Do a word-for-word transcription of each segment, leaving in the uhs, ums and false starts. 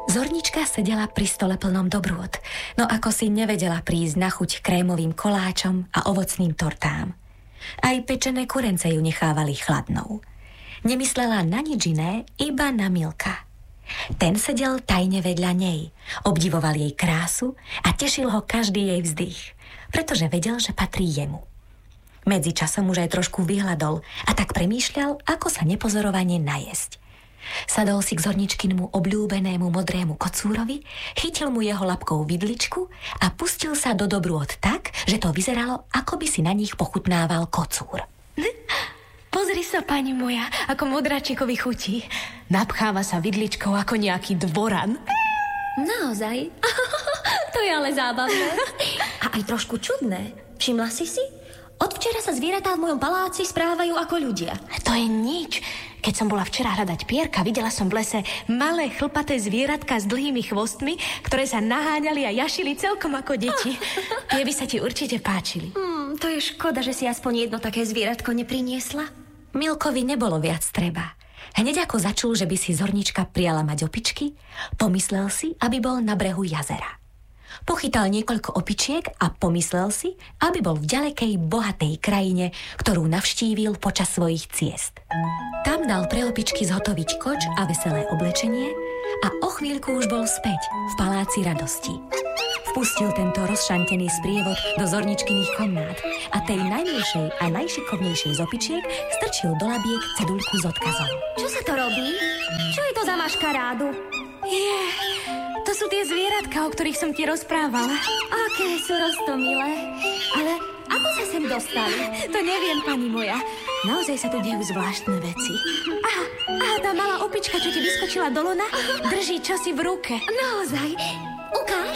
Zornička sedela pri stole plnom dobrôt, no ako si nevedela prísť na chuť krémovým koláčom a ovocným tortám. Aj pečené kurence ju nechávali chladnou. Nemyslela na nič iné, iba na Milka. Ten sedel tajne vedľa nej, obdivoval jej krásu a tešil ho každý jej vzdych, pretože vedel, že patrí jemu. Medzičasom už aj trošku vyhľadol a tak premýšľal, ako sa nepozorovane najesť. Sadol si k Zorničkinmu obľúbenému modrému kocúrovi, chytil mu jeho labkou vidličku a pustil sa do dobrôt tak, že to vyzeralo, ako by si na nich pochutnával kocúr. Pozri sa, pani moja, ako modráčikovi chutí. Napcháva sa vidličkou ako nejaký dvoran. Naozaj? To je ale zábavné. A aj trošku čudné. Všimla si si? Od včera sa zvieratá v mojom paláci správajú ako ľudia. To je nič. Keď som bola včera hľadať pierka, videla som v lese malé chlpaté zvieratka s dlhými chvostmi, ktoré sa naháňali a jašili celkom ako deti. Tie by sa ti určite páčili. Hmm, to je škoda, že si aspoň jedno také zvieratko nepriniesla. Milkovi nebolo viac treba. Hneď ako začul, že by si Zornička prijala mať opičky, pomyslel si, aby bol na brehu jazera. Pochytal niekoľko opičiek a pomyslel si, aby bol v ďalekej, bohatej krajine, ktorú navštívil počas svojich ciest. Tam dal pre opičky zhotoviť koč a veselé oblečenie a o chvíľku už bol späť v paláci radosti. Vpustil tento rozšantený sprievod do Zorničkyných komnát a tej najmilšej a najšikovnejšej z opičiek strčil do labiek ceduľku s odkazom. Čo sa to robí? Čo je to za maškarádu? Je, to sú tie zvieratka, o ktorých som ti rozprávala. Aké sú roztomilé. Ale ako sa sem dostali? To neviem, pani moja. Naozaj sa tu dejú zvláštne veci. Aha, aha, tá malá opička, čo ti vyskočila do lona, drží čosi v ruke. Naozaj? Ukáž.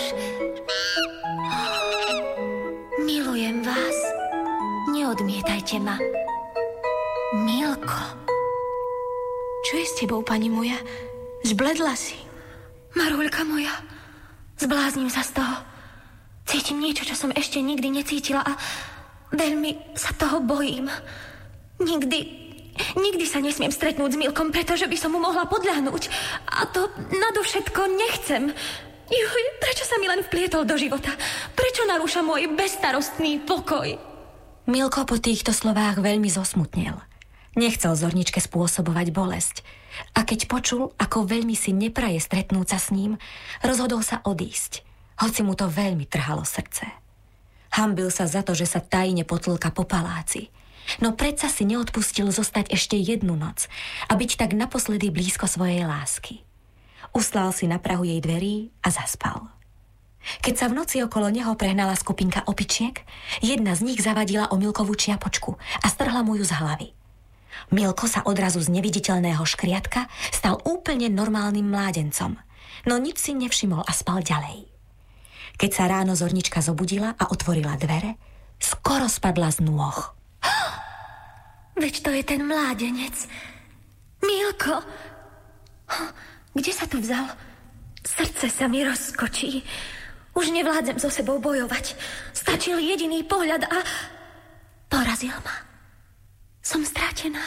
Milujem vás. Neodmietajte ma. Milko. Čo je s tebou, pani moja? Zbledla si. Maruľka moja, zblázním sa z toho. Cítim niečo, čo som ešte nikdy necítila a veľmi sa toho bojím. Nikdy, nikdy sa nesmiem stretnúť s Milkom, pretože by som mu mohla podľahnúť. A to nadovšetko nechcem. Juj, prečo sa mi len vplietol do života? Prečo narúša môj bezstarostný pokoj? Milko po týchto slovách veľmi zosmutnel. Nechcel Zorničke spôsobovať bolesť. A keď počul, ako veľmi si nepraje stretnúť sa s ním, rozhodol sa odísť, hoci mu to veľmi trhalo srdce. Hanbil sa za to, že sa tajne potlka po paláci, no predsa si neodpustil zostať ešte jednu noc a byť tak naposledy blízko svojej lásky. Uslal si na prahu jej dverí a zaspal. Keď sa v noci okolo neho prehnala skupinka opičiek, jedna z nich zavadila o Milkovú čiapočku a strhla mu ju z hlavy. Milko sa odrazu z neviditeľného škriatka stal úplne normálnym mládencom, no nič si nevšimol a spal ďalej. Keď sa ráno Zornička zobudila a otvorila dvere, skoro spadla z nôh. Veď to je ten mládenec. Milko! Kde sa tu vzal? Srdce sa mi rozskočí. Už nevládzem so sebou bojovať. Stačil jediný pohľad a porazil ma. Som stratená.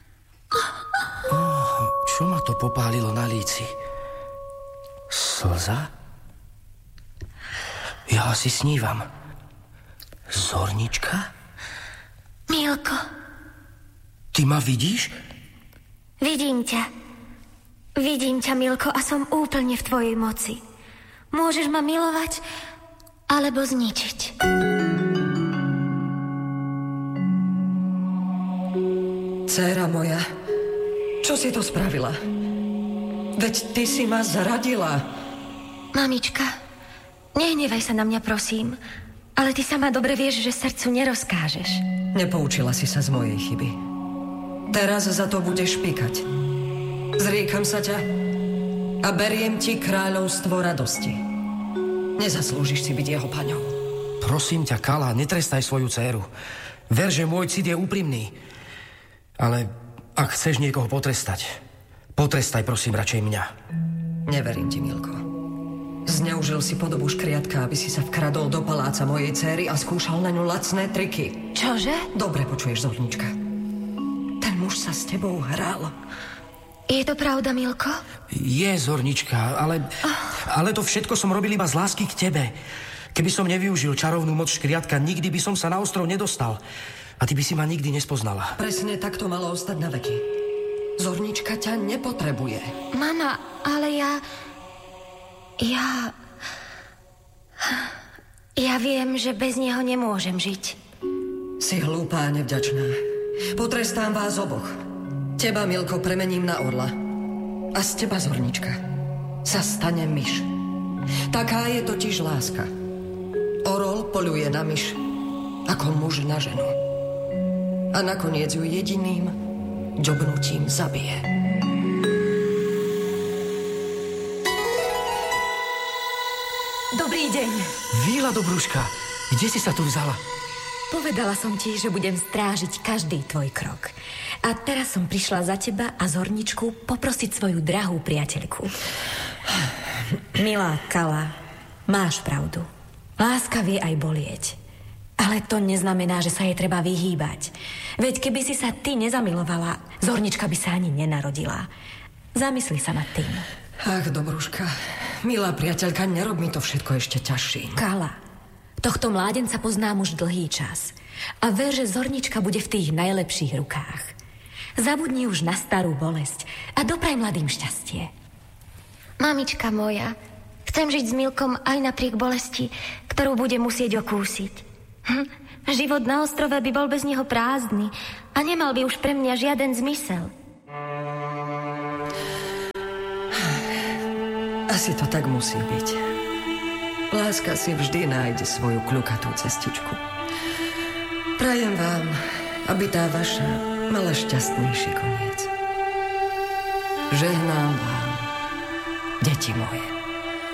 Oh, čo ma to popálilo na líci? Slza? Ja si snívam. Zornička? Milko. Ty ma vidíš? Vidím ťa. Vidím ťa, Milko, a som úplne v tvojej moci. Môžeš ma milovať, alebo zničiť. Dcéra moja, čo si to spravila? Veď ty si ma zradila. Mamička, nehnevaj sa na mňa, prosím. Ale ty sama dobre vieš, že srdcu nerozkážeš. Nepoučila si sa z mojej chyby. Teraz za to budeš píkať. Zriekam sa ťa a beriem ti kráľovstvo radosti. Nezaslúžiš si byť jeho paňou. Prosím ťa, Kala, netrestaj svoju dcéru. Ver, že môj cit je úprimný. Ale ak chceš niekoho potrestať, potrestaj prosím radšej mňa. Neverím ti, Milko. Zneužil si podobu škriatka, aby si sa vkradol do paláca mojej dcéry a skúšal na ňu lacné triky. Čože? Dobre počuješ, Zornička. Ten muž sa s tebou hral. Je to pravda, Milko? Je, Zornička, ale, ale to všetko som robil iba z lásky k tebe. Keby som nevyužil čarovnú moc škriatka, nikdy by som sa na ostrov nedostal. A ty by si ma nikdy nespoznala. Presne tak to malo ostať na veky. Zornička ťa nepotrebuje. Mama, ale ja... Ja... Ja viem, že bez neho nemôžem žiť. Si hlúpá a nevďačná. Potrestám vás oboch. Teba, Milko, premením na orla. A z teba, Zornička, sa stane myš. Taká je totiž láska. Orol poľuje na myš, ako muž na ženu. A nakoniec ju jediným ďobnutím zabije. Dobrý deň. Víla, Dobrúška, kde si sa tu vzala? Povedala som ti, že budem strážiť každý tvoj krok. A teraz som prišla za teba a Zorničku poprosiť svoju drahú priateľku. Milá Kala, máš pravdu. Láska vie aj bolieť. Ale to neznamená, že sa jej treba vyhýbať. Veď keby si sa ty nezamilovala, Zornička by sa ani nenarodila. Zamysli sa nad tým. Ach, Dobrúška, milá priateľka, nerob mi to všetko ešte ťažším. Kala, tohto mládenca poznám už dlhý čas. A ver, že Zornička bude v tých najlepších rukách. Zabudni už na starú bolesť a dopraj mladým šťastie. Mamička moja, chcem žiť s Milkom aj napriek bolesti, ktorú bude musieť okúsiť. Hm? Život na ostrove by bol bez neho prázdny a nemal by už pre mňa žiaden zmysel. Asi to tak musí byť. Láska si vždy nájde svoju kľukatú cestičku. Prajem vám, aby tá vaša mala šťastnejší koniec. Žehnám vám, deti moje.